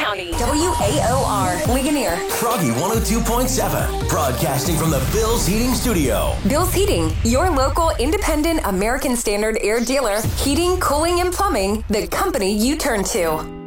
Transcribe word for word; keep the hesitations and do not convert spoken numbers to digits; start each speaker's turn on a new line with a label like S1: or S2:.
S1: County. W A O R, Ligonier.
S2: Froggy one oh two point seven, broadcasting from the Bill's Heating Studio.
S1: Bill's Heating, your local independent American Standard air dealer. Heating, cooling, and plumbing, the company you turn to.